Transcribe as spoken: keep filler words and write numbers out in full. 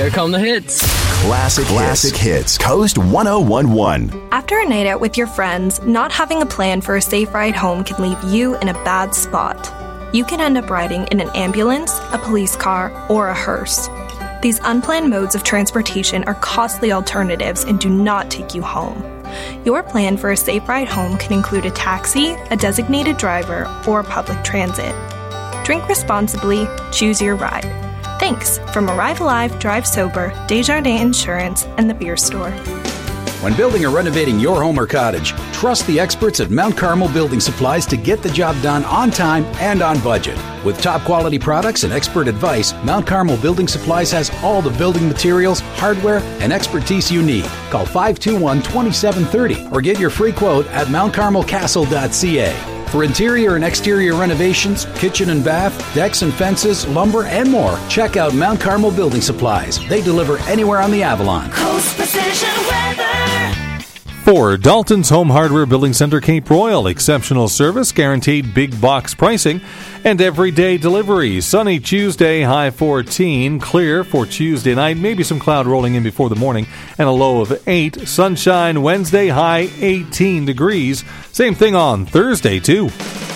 Here come the hits. Classic, Classic hits. hits. Coast one oh one point one. After a night out with your friends, not having a plan for a safe ride home can leave you in a bad spot. You can end up riding in an ambulance, a police car, or a hearse. These unplanned modes of transportation are costly alternatives and do not take you home. Your plan for a safe ride home can include a taxi, a designated driver, or public transit. Drink responsibly, choose your ride. Thanks from Arrive Alive, Drive Sober, Desjardins Insurance, and the Beer Store. When building or renovating your home or cottage, trust the experts at Mount Carmel Building Supplies to get the job done on time and on budget. With top quality products and expert advice, Mount Carmel Building Supplies has all the building materials, hardware, and expertise you need. Call five two one, two seven three zero or get your free quote at mount carmel castle dot c a. For interior and exterior renovations, kitchen and bath, decks and fences, lumber, and more, check out Mount Carmel Building Supplies. They deliver anywhere on the Avalon. Coast Precision Weather. For Dalton's Home Hardware Building Center, Cape Royal, exceptional service, guaranteed big box pricing, and everyday delivery. Sunny Tuesday, high fourteen. Clear for Tuesday night, maybe some cloud rolling in before the morning, and a low of eight. Sunshine Wednesday, high eighteen degrees. Same thing on Thursday, too.